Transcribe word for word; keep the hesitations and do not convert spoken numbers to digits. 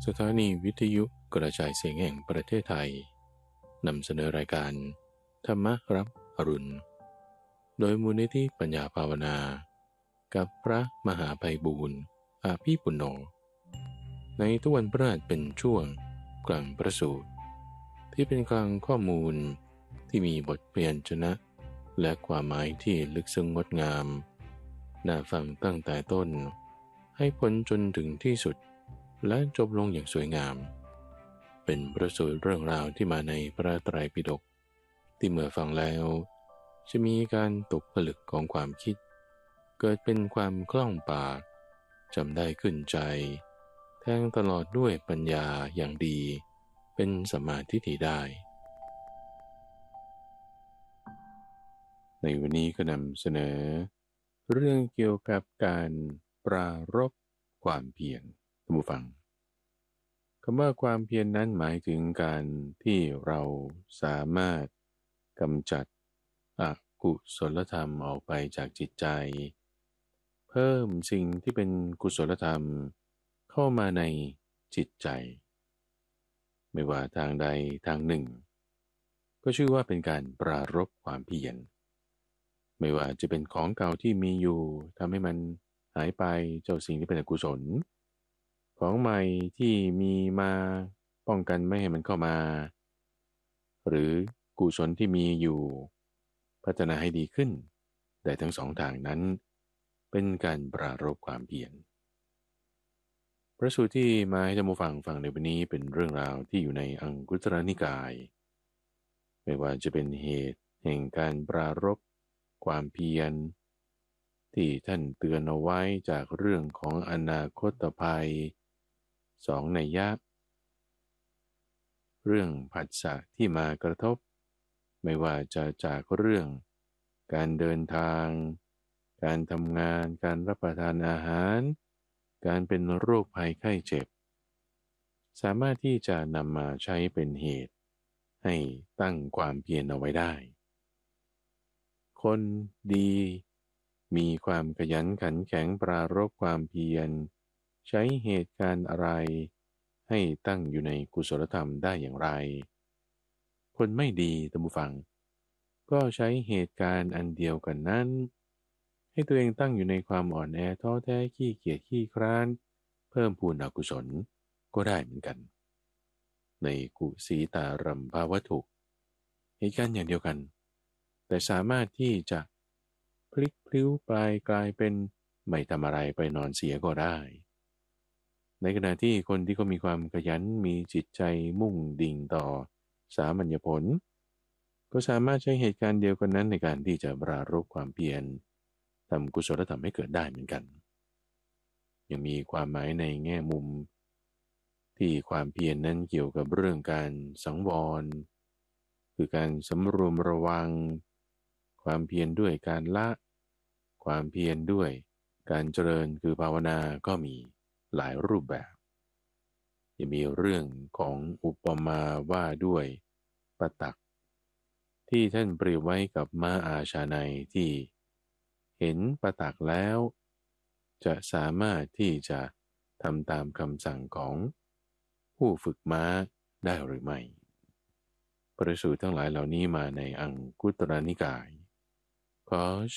สถานีวิทยุกระจายเสียงแห่งประเทศไทยนำเสนอรายการธรรมรับอรุณโดยมูลนิธิปัญญาภาวนากับพระมหาไพบูลย์อาภีปุณโญในทุกวันพฤหัสเป็นช่วงกลางประสูตรที่เป็นกลางข้อมูลที่มีบทเปลี่ยนชนะและความหมายที่ลึกซึ้งงดงามน่าฟังตั้งแต่ต้นให้พ้นจนถึงที่สุดและจบลงอย่างสวยงามเป็นประสูตรเรื่องราวที่มาในพระไตรปิฎกที่เมื่อฟังแล้วจะมีการตกผลึกของความคิดเกิดเป็นความคล่องปากจำได้ขึ้นใจแทงตลอดด้วยปัญญาอย่างดีเป็นสัมมาทิฏฐิได้ในวันนี้ก็นำเสนอเรื่องเกี่ยวกับการปรารภความเพียรท่านผู้ฟังคำว่าความเพียร น, นั้นหมายถึงการที่เราสามารถกำจัดอกุศลธรรมออกไปจากจิตใจเพิ่มสิ่งที่เป็นกุศลธรรมเข้ามาในจิตใจไม่ว่าทางใดทางหนึ่งก็ชื่อว่าเป็นการปรารภความเพียรไม่ว่าจะเป็นของเก่าที่มีอยู่ทำให้มันหายไปเจ้าสิ่งที่เป็นอกุศลของใหม่ที่มีมาป้องกันไม่ให้มันเข้ามาหรือกุศลที่มีอยู่พัฒนาให้ดีขึ้นได้ทั้งสองทางนั้นเป็นการปรารภความเพียรพระสูตรที่มาให้ท่านผู้ฟังฟังในวันนี้เป็นเรื่องราวที่อยู่ในอังคุตรนิกายไม่ว่าจะเป็นเหตุแห่งการปรารภความเพียรที่ท่านเตือนเอาไว้จากเรื่องของอนาคตภัยสองนัยยะเรื่องผัสสะที่มากระทบไม่ว่าจะจากเรื่องการเดินทางการทำงานการรับประทานอาหารการเป็นโรคภัยไข้เจ็บสามารถที่จะนำมาใช้เป็นเหตุให้ตั้งความเพียรเอาไว้ได้คนดีมีความขยันขันแข็งปรารภความเพียรใช้เหตุการณ์อะไรให้ตั้งอยู่ในกุศลธรรมได้อย่างไรคนไม่ดีท่านผู้ฟังก็ใช้เหตุการณ์อันเดียวกันนั้นให้ตัวเองตั้งอยู่ในความอ่อนแอท้อแท้ขี้เกียจขี้คร้านเพิ่มพูนอกุศลก็ได้เหมือนกันในกุสีตารัมภวัตถุเหตุการณ์อย่างเดียวกันแต่สามารถที่จะพลิกพลิ้วไปกลายเป็นไม่ทำอะไรไปนอนเสียก็ได้ในขณะที่คนที่เขามีความขยันมีจิตใจมุ่งดิ่งต่อสามัญญผลก็สามารถใช้เหตุการณ์เดียวกันนั้นในการที่จะปรารภความเพียรทำกุศลธรรมให้เกิดได้เหมือนกันยังมีความหมายในแง่มุมที่ความเพียรนั้นเกี่ยวกับเรื่องการสังวรคือการสำรวมระวังความเพียรด้วยการละความเพียรด้วยการเจริญคือภาวนาก็มีหลายรูปแบบยังมีเรื่องของอุปมาว่าด้วยปตักที่ท่านเปรียบไว้กับม้าอาชาไนที่เห็นปตักแล้วจะสามารถที่จะทำตามคำสั่งของผู้ฝึกม้าได้หรือไม่ประสูตรทั้งหลายเหล่านี้มาในอังคุตรนิกายขอ